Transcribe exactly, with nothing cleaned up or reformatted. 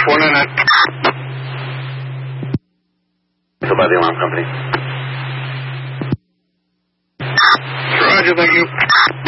four nine nine. So by the alarm company. Roger, thank you.